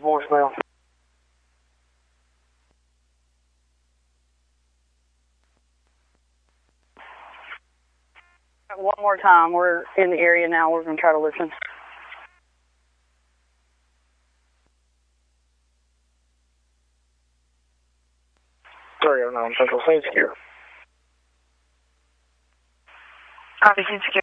voicemail. One more time. We're in the area now. We're going to try to listen. Central Scene Secure. Copy, Scene Secure.